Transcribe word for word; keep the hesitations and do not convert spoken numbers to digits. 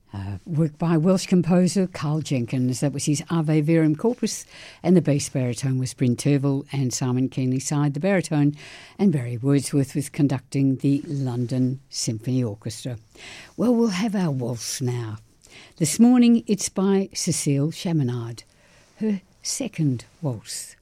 Uh, work by Welsh composer Carl Jenkins. That was his Ave Verum Corpus, and the bass baritone was Bryn Terfel, and Simon Keenly signed the baritone, and Barry Wordsworth was conducting the London Symphony Orchestra. Well, we'll have our waltz now. This morning it's by Cecile Chaminade, her second waltz.